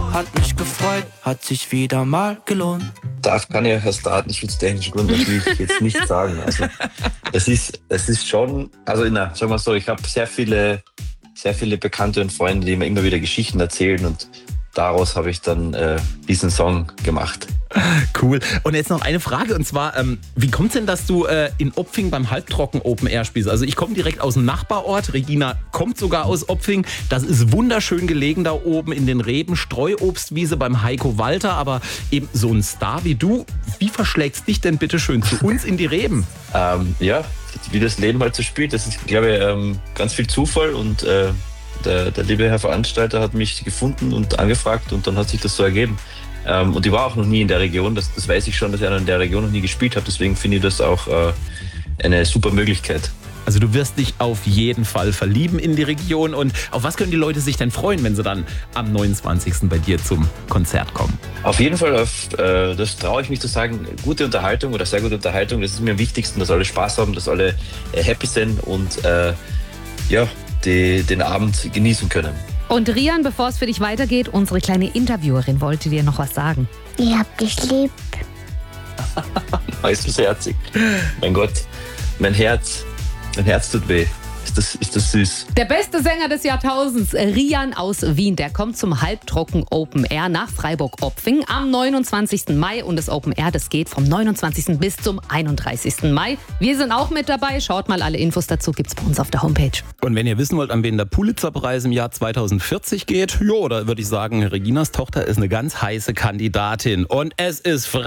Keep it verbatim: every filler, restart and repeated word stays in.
hat mich gefreut, hat sich wieder mal gelohnt. Das kann ich aus datenschutztechnischen Gründen natürlich jetzt nicht sagen. Also es ist, es ist schon, also na, sagen wir so, ich habe sehr viele, sehr viele Bekannte und Freunde, die mir immer wieder Geschichten erzählen und daraus habe ich dann äh, diesen Song gemacht. Cool. Und jetzt noch eine Frage, und zwar, ähm, wie kommt es denn, dass du äh, in Opfing beim Halbtrocken Open Air spielst? Also ich komme direkt aus dem Nachbarort, Regina kommt sogar aus Opfing. Das ist wunderschön gelegen da oben in den Reben, Streuobstwiese beim Heiko Walter, aber eben so ein Star wie du, wie verschlägst dich denn bitte schön zu uns in die Reben? Ähm, ja, wie das Leben halt so spielt, das ist, glaube ich, ähm, ganz viel Zufall und äh, der, der liebe Herr Veranstalter hat mich gefunden und angefragt und dann hat sich das so ergeben. Ähm, und ich war auch noch nie in der Region, das, das weiß ich schon, dass ich in der Region noch nie gespielt habe, deswegen finde ich das auch äh, eine super Möglichkeit. Also du wirst dich auf jeden Fall verlieben in die Region. Und auf was können die Leute sich denn freuen, wenn sie dann am neunundzwanzigsten bei dir zum Konzert kommen? Auf jeden Fall, auf, äh, das traue ich mich zu sagen, gute Unterhaltung oder sehr gute Unterhaltung, das ist mir am wichtigsten, dass alle Spaß haben, dass alle äh, happy sind und äh, ja, die, den Abend genießen können. Und Rian, bevor es für dich weitergeht, unsere kleine Interviewerin wollte dir noch was sagen. Ich hab dich lieb. Ist das herzig. Mein Gott, mein Herz, mein Herz tut weh. Ist das, ist das süß. Der beste Sänger des Jahrtausends, Rian aus Wien, der kommt zum Halbtrocken Open Air nach Freiburg-Opfing am neunundzwanzigsten Mai. Und das Open Air, das geht vom neunundzwanzigsten bis zum einunddreißigsten Mai. Wir sind auch mit dabei. Schaut mal, alle Infos dazu gibt's bei uns auf der Homepage. Und wenn ihr wissen wollt, an wen der Pulitzer-Preis im Jahr zweitausendvierzig geht, jo, da würde ich sagen, Reginas Tochter ist eine ganz heiße Kandidatin. Und es ist Freitag.